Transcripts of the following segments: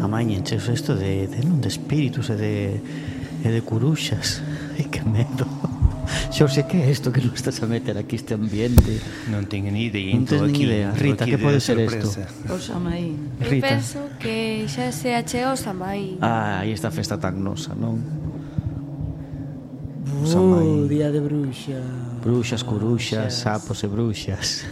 A maña enches isto de espíritus e de curuxas. Ai, que medo. Xorxe, que é isto que non estás a meter aquí este ambiente? Non teño ni idea. Non tens ni idea. Rita, que pode ser isto? O Samaín. Eu Rita. penso que xa se achega o Samaín. Aí esta festa tan nosa, non? Samaín. Día de bruxa. Bruxas, curuxas, sapos e bruxas.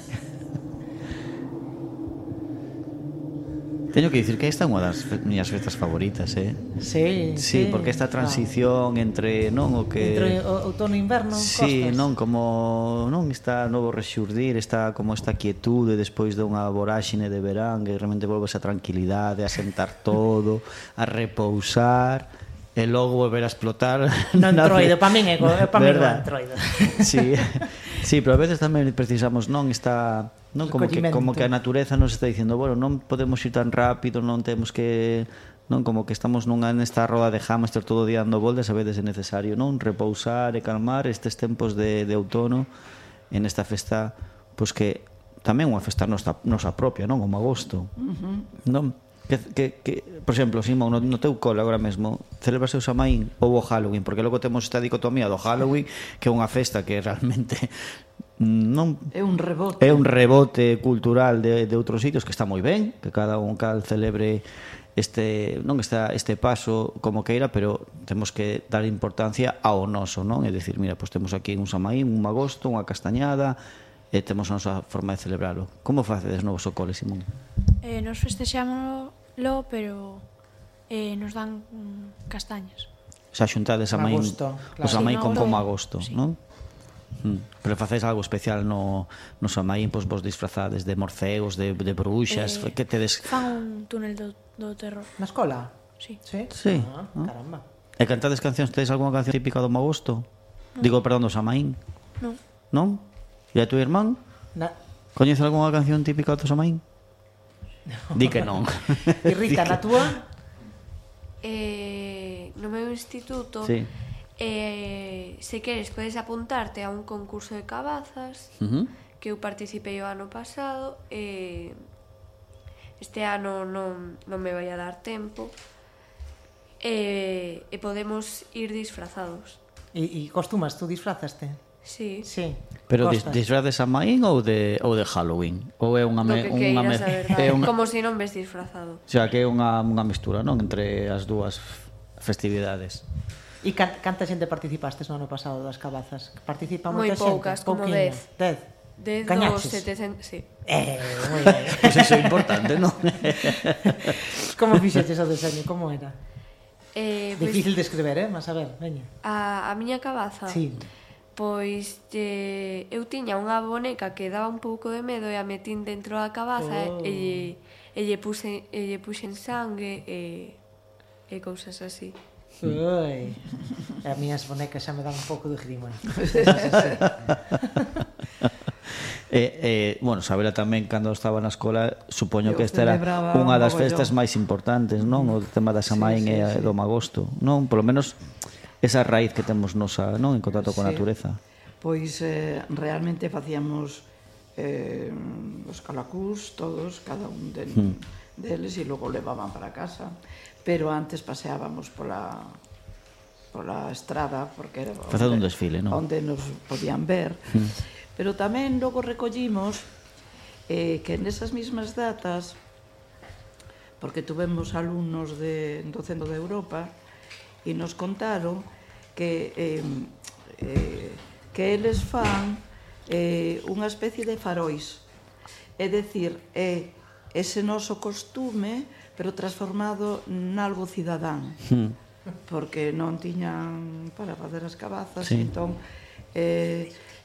Teño que dicir que esta é unha das miñas festas favoritas, Sí, porque esta transición entre, non, o que entre outono e inverno, sí, costas. non, como non está novo rexurdir, está como esta quietude despois dunha voráxine de verán, que realmente volve esa tranquilidade, a sentar todo, a repousar e logo volver a explotar. No entroido, para min é o entroido. Sí, pero a veces tamén precisamos como que a natureza nos está dicindo, bueno, non podemos ir tan rápido, non temos que, non, como que estamos nesta roda de hamster todo o día dando voltas, a veces é necesario, non, repousar e calmar estes tempos de outono en esta festa, pois que tamén unha festa nosa propia, non, como agosto. Non? Que, por exemplo, Simón, no teu cole agora mesmo celebrase o Samaín ou o Halloween, porque logo temos esta dicotomía do Halloween, que é unha festa que realmente non é un rebote. É un rebote cultural de outros sitios, que está moi ben, que cada un celebre este paso como queira, pero temos que dar importancia ao noso, non? É dicir, mira, pois temos aquí un Samaín, un agosto, unha castañada, e temos a nosa forma de celebralo. Como facedes no vosso cole, Simón? Nos festexámoslo, pero nos dan castañas. Xa xuntades a Maín, o Samaín como agosto, sí. Non? Pero facéis algo especial no Samaín, pois vos disfrazades de morcegos, de bruxas, que tedes... Fan un túnel do terror. Na escola? Sí. Sí. Caramba. E cantades cancións, tedes algunha canción típica do agosto? Digo, perdón, do Samaín. Non? E a tu irmán? Coñece algunha canción típica do Samaín? Di que non. E Rita, na túa? No meu instituto, sí. Se queres podes apuntarte a un concurso de cabazas, que eu participei o ano pasado, este ano non me vai a dar tempo, e podemos ir disfrazados. E costumas, tú disfrazaste? Sí. Pero disfraces a Maín ou de Halloween? Ou é unha como se non ves disfrazado. O sea, que é unha mestura, non, entre as dúas festividades. E canta xente participastes no ano pasado das cabazas? Participa moita xente? Moi poucas, como 10. 10 dos 700, sí. Moi ben. Pois iso é importante, non? Como fixeches o deseño? Como era? Difícil de escrever, mas a ver, veña. A miña cabaza? Sí. Pois eu tiña unha boneca que daba un pouco de medo e a metín dentro da cabaza e lle puxen sangue e cousas así. Ui, as miñas bonecas xa me dan un pouco de grima. Bueno, sabela tamén cando estaba na escola, supoño que esta era unha das festas máis importantes, non? O tema da Samaín e do agosto, non? Polo menos esa raíz que temos nosa, non, en contacto con a natureza. Pois realmente facíamos os calacús todos, cada un deles, e logo levaban para casa, pero antes paseábamos pola estrada, porque era facendo un desfile, non? Onde nos podían ver, pero tamén logo recollimos que nesas mismas datas, porque tuvemos alumnos do centro de Europa, e nos contaron que eles fan unha especie de farois, é dicir, ese noso costume, pero transformado nalgo cidadán, porque non tiñan para facer as cabazas, entón